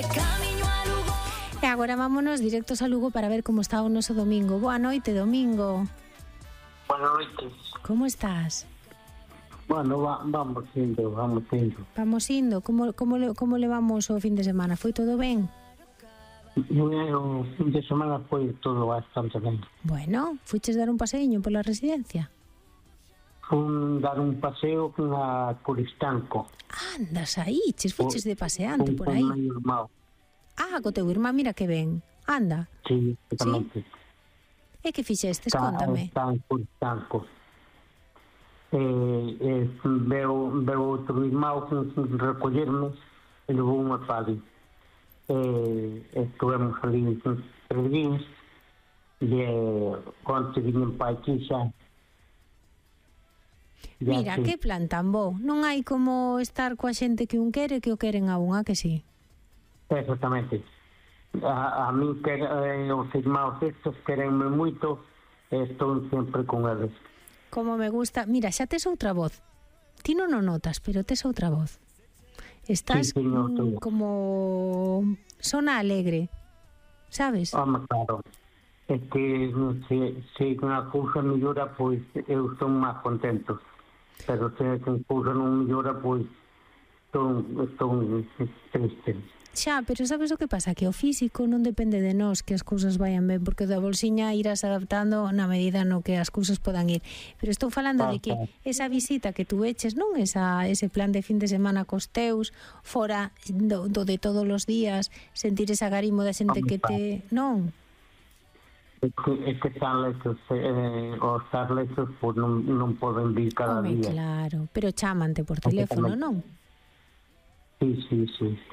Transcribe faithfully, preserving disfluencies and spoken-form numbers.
E agora vámonos directos a Lugo para ver como está o noso domingo. Boa noite, Domingo. Boa noite. Como estás? Bueno, va, vamos indo, vamos indo. Vamos indo. Como, como, le, como levamos o fin de semana? Foi todo ben? O fin de semana foi todo bastante ben. Bueno, fuches dar un paseíño pola residencia? Fun dar un paseo a Coristanco. Andas aí, ches fuches de paseante por aí. Con meu irmão. Ah, co teu irmán, mira que ben. Anda. Sí, exactamente. E que fixestes? Está, Contame. está en Coristanco. Eh, eh, veo, veo outro irmão recollerme e levou unha pali. Eh, estivemos ali tres días e eh, onte viñen pa aquí xa. Ya Mira, sí. que plan tan bo. Non hai como estar coa xente que un quere que o queren a un, a que sí? Exactamente. A, a mí que eh, os irmãos estos querenme moito e estou sempre con eles. Como me gusta. Mira, xa tes outra voz. Ti non o notas, pero tes outra voz. Estás Sí, sí, no, mm, sí. como... Sona alegre, sabes? Home, claro. É que se, se unha cousa mellora, pois eu estou máis contento. Pero se a cousa non mellora, pois estou, estou triste. Xa, pero sabes o que pasa? Que o físico non depende de nós que as cousas vayan ben, porque da bolsiña irás adaptando na medida no que as cousas podan ir. Pero estou falando de que esa visita que tú eches, non esa, ese plan de fin de semana cos teus, fora do, do de todos os días, sentir esa garimo da xente que te... Non? É que, é que están lexos, eh, os estar lexos, pois non, non poden vir cada Home, día. claro, pero chámante por teléfono, non? Sí, sí, sí, sí.